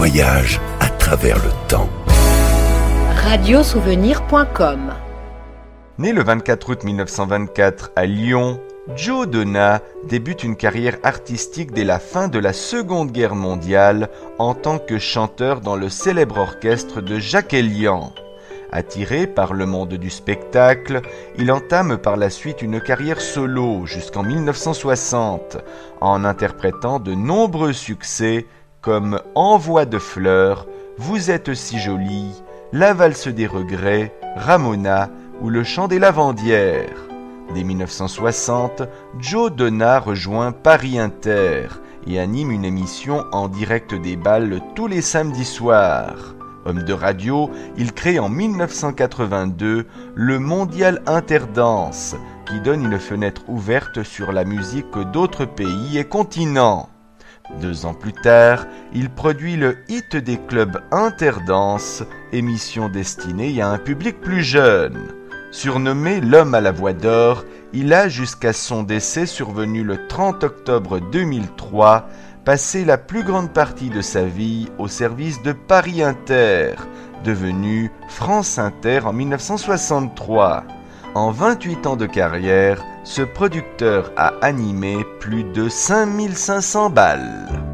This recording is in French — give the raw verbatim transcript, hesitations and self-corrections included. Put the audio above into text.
voyage à travers le temps. radiosouvenir point com. Né le vingt-quatre août mille neuf cent vingt-quatre à Lyon, Joe Donna débute une carrière artistique dès la fin de la Seconde Guerre mondiale en tant que chanteur dans le célèbre orchestre de Jacques Elian. Attiré par le monde du spectacle, il entame par la suite une carrière solo jusqu'en mille neuf cent soixante, en interprétant de nombreux succès comme Envoi de fleurs, Vous êtes si jolie, La valse des regrets, Ramona ou Le chant des lavandières. Dès mille neuf cent soixante, Joe Donna rejoint Paris Inter et anime une émission en direct des bals tous les samedis soirs. Homme de radio, il crée en mille neuf cent quatre-vingt-deux le Mondial Interdance, qui donne une fenêtre ouverte sur la musique d'autres pays et continents. Deux ans plus tard, il produit le hit des clubs Interdance, émission destinée à un public plus jeune. Surnommé l'homme à la voix d'or, il a jusqu'à son décès survenu le trente octobre deux mille trois, passé la plus grande partie de sa vie au service de Paris Inter, devenu France Inter en mille neuf cent soixante-trois. En vingt-huit ans de carrière, ce producteur a animé plus de cinq mille cinq cents bals.